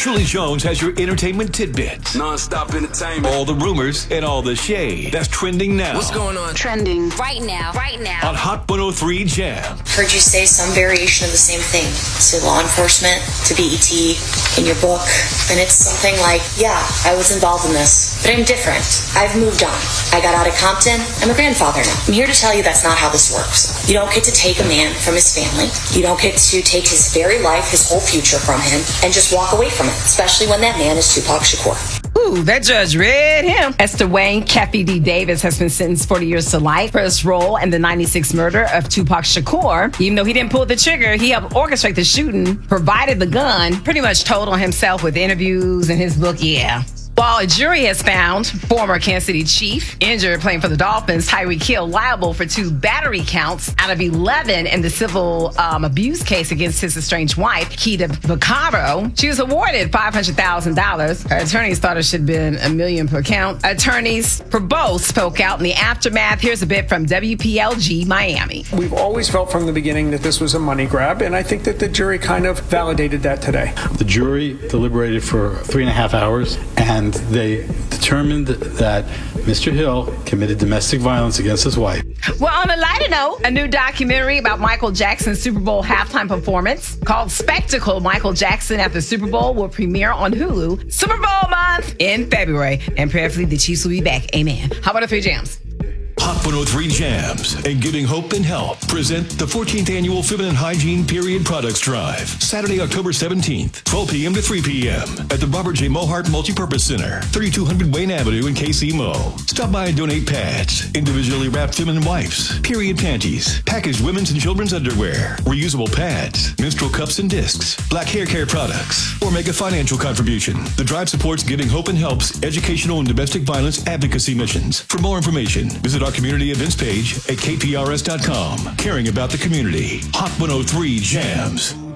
Julie Jones has your entertainment tidbits. Non-stop entertainment. All the rumors and all the shade that's trending now. What's going on? Trending right now. On Hot 103 Jam. Heard you say some variation of the same thing to law enforcement, to BET, in your book. And it's something like, yeah, I was involved in this, but I'm different. I've moved on. I got out of Compton. I'm a grandfather now. I'm here to tell you that's not how this works. You don't get to take a man from his family. You don't get to take his very life, his whole future from him, and just walk away from it, especially when that man is Tupac Shakur. Ooh, that judge read him. Esther Wayne Kathy D. Davis has been sentenced 40 years to life for his role in the 96 murder of Tupac Shakur. Even though he didn't pull the trigger, he helped orchestrate the shooting, provided the gun, pretty much told on himself with interviews and his book, yeah. While a jury has found former Kansas City chief, injured playing for the Dolphins, Tyreek Hill, liable for 2 battery counts out of 11 in the civil abuse case against his estranged wife, Keita Vaccaro. She was awarded $500,000. Her attorneys thought it should have been $1 million per count. Attorneys for both spoke out in the aftermath. Here's a bit from WPLG Miami. We've always felt from the beginning that this was a money grab, and I think that the jury kind of validated that today. The jury deliberated for 3.5 hours, and they determined that Mr. Hill committed domestic violence against his wife. Well, on a lighter note, a new documentary about Michael Jackson's Super Bowl halftime performance called Spectacle Michael Jackson at the Super Bowl will premiere on Hulu Super Bowl month in February. And prayerfully, the Chiefs will be back. Amen. How about the 3 jams? Hot 103 Jams and Giving Hope and Help present the 14th Annual Feminine Hygiene Period Products Drive. Saturday, October 17th, 12 p.m. to 3 p.m. at the Robert J. Mohart Multipurpose Center, 3200 Wayne Avenue in KC Mo. Stop by and donate pads, individually wrapped feminine wipes, period panties, packaged women's and children's underwear, reusable pads, menstrual cups and discs, black hair care products, or make a financial contribution. The drive supports Giving Hope and Help's educational and domestic violence advocacy missions. For more information, visit our community events page at kprs.com. Caring about the community. Hot 103 Jams.